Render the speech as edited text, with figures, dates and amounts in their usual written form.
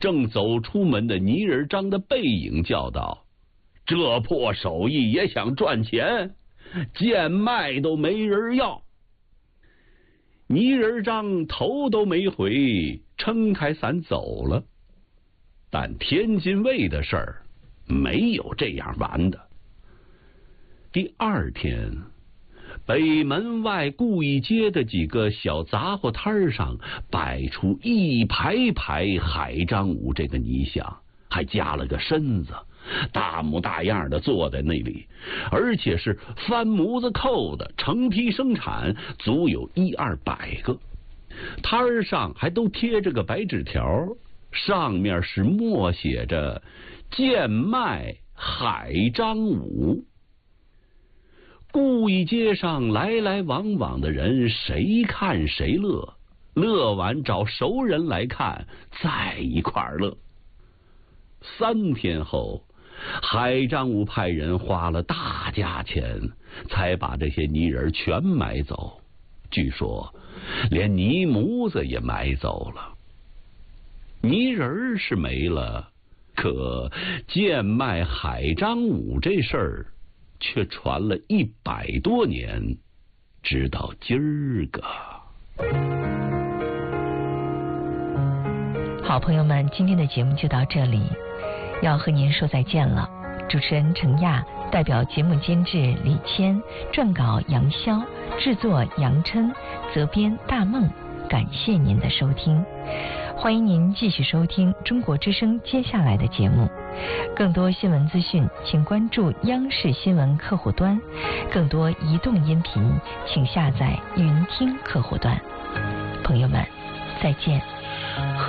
正走出门的泥人张的背影叫道：“这破手艺也想赚钱，贱卖都没人要。”泥人张头都没回，撑开伞走了。但天津卫的事儿没有这样完的。第二天，北门外顾义街的几个小杂货摊上摆出一排排海张五这个泥像，还加了个身子，大模大样的坐在那里，而且是翻模子扣的，成批生产，足有100-200个。摊上还都贴着个白纸条，上面是默写着“贱卖海张五”。顾义街上来来往往的人，谁看谁乐，乐完找熟人来看，在一块儿乐。3天后，海张五派人花了大价钱，才把这些泥人全买走。据说，连泥模子也买走了。泥人是没了，可贱卖海张五这事儿却传了100多年，直到今儿个。 好朋友们，今天的节目就到这里，要和您说再见了。主持人程亚，代表节目监制李谦，撰稿杨潇，制作杨琛，责编大梦。感谢您的收听，欢迎您继续收听中国之声接下来的节目。更多新闻资讯，请关注央视新闻客户端；更多移动音频，请下载云听客户端。朋友们，再见。